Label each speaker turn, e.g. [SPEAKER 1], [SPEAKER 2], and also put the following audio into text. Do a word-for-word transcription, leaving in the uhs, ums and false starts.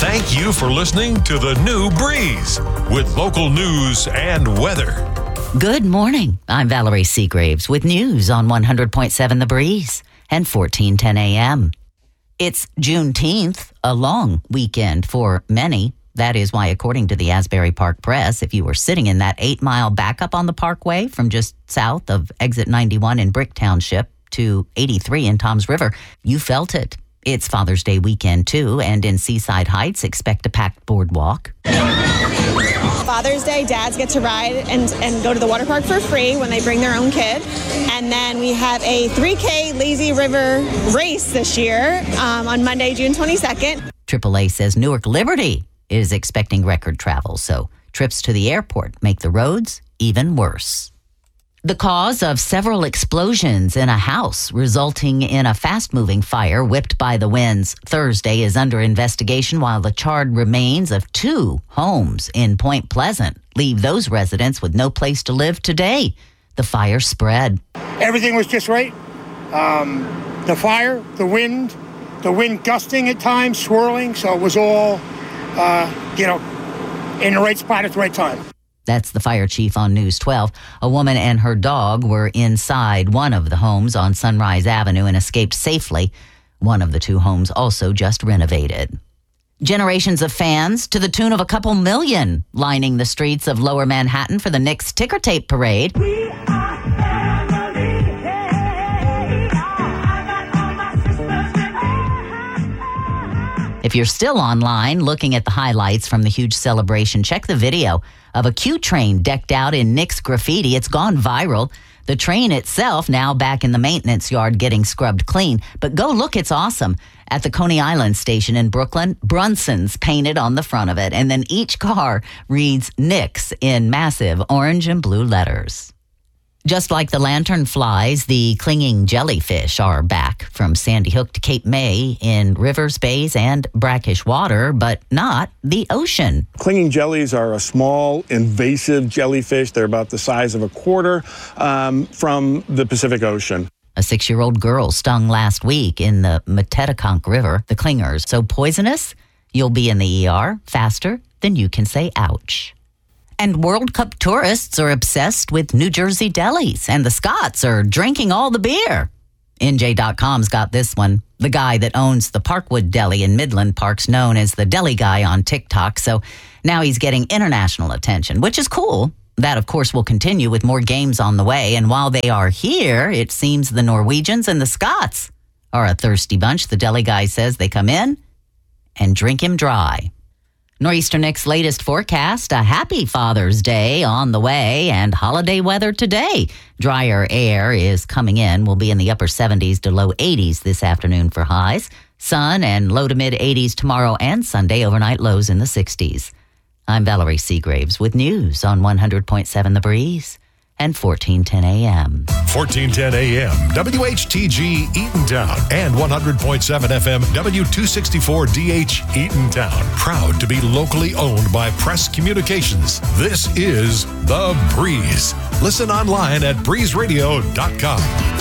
[SPEAKER 1] Thank you for listening to The New Breeze with local news and weather.
[SPEAKER 2] Good morning. I'm Valerie Seagraves with news on one hundred point seven The Breeze and fourteen ten a.m. It's Juneteenth, a long weekend for many. That is why, according to the Asbury Park Press, if you were sitting in that eight-mile backup on the Parkway from just south of Exit ninety-one in Brick Township to eighty-three in Toms River, you felt it. It's Father's Day weekend, too, and in Seaside Heights, expect a packed boardwalk.
[SPEAKER 3] Father's Day, dads get to ride and, and go to the water park for free when they bring their own kid. And then we have a three K Lazy River race this year um, on Monday, June twenty-second.
[SPEAKER 2] triple A says Newark Liberty is expecting record travel, so trips to the airport make the roads even worse. The cause of several explosions in a house resulting in a fast-moving fire whipped by the winds Thursday is under investigation, while the charred remains of two homes in Point Pleasant leave those residents with no place to live today. The fire spread.
[SPEAKER 4] Everything was just right. Um, the fire, the wind, the wind gusting at times, swirling, so it was all, uh, you know, in the right spot at the right time.
[SPEAKER 2] That's the fire chief on News twelve. A woman and her dog were inside one of the homes on Sunrise Avenue and escaped safely. One of the two homes also just renovated. Generations of fans, to the tune of a couple million, lining the streets of Lower Manhattan for the Knicks ticker tape parade.
[SPEAKER 5] We are family. Hey, I got all my sisters with me.
[SPEAKER 2] If you're still online looking at the highlights from the huge celebration, check the video of a Q train decked out in Knicks graffiti. It's gone viral. The train itself now back in the maintenance yard getting scrubbed clean. But go look, it's awesome. At the Coney Island station in Brooklyn, Brunson's painted on the front of it. And then each car reads Knicks in massive orange and blue letters. Just like the lanternflies, the clinging jellyfish are back from Sandy Hook to Cape May in rivers, bays, and brackish water, but not the ocean.
[SPEAKER 6] Clinging jellies are a small, invasive jellyfish. They're about the size of a quarter um, from the Pacific Ocean.
[SPEAKER 2] A six-year-old girl stung last week in the Metedeconk River. The clingers so poisonous, you'll be in the E R faster than you can say ouch. And World Cup tourists are obsessed with New Jersey delis, and the Scots are drinking all the beer. N J dot com's got this one. The guy that owns the Parkwood Deli in Midland Park's known as the Deli Guy on TikTok, so now he's getting international attention, which is cool. That, of course, will continue with more games on the way, and while they are here, it seems the Norwegians and the Scots are a thirsty bunch. The Deli Guy says they come in and drink him dry. Nor'easter Nick's latest forecast, a happy Father's Day on the way and holiday weather today. Drier air is coming in. We'll be in the upper seventies to low eighties this afternoon for highs. Sun and low to mid eighties tomorrow and Sunday, overnight lows in the sixties. I'm Valerie Seagraves with news on one hundred point seven The Breeze and fourteen ten a.m.
[SPEAKER 1] fourteen ten a.m. W H T G Eatontown and one hundred point seven F M W two sixty-four D H Eatontown. Proud to be locally owned by Press Communications. This is The Breeze. Listen online at breeze radio dot com.